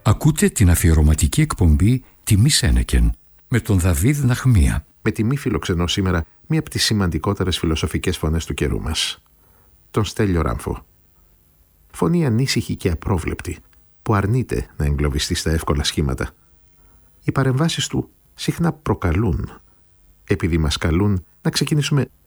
Ακούτε την αφιερωματική εκπομπή «Τιμή Σένεκεν» με τον Δαβίδ Ναχμία. Με τιμή φιλοξενώ σήμερα μία από τις σημαντικότερες φιλοσοφικές φωνές του καιρού μας, τον Στέλιο Ράμφο. Φωνή ανήσυχη και απρόβλεπτη, που αρνείται να εγκλωβιστεί στα εύκολα σχήματα. Οι παρεμβάσεις του συχνά προκαλούν, επειδή μας καλούν να ξεκινήσουμε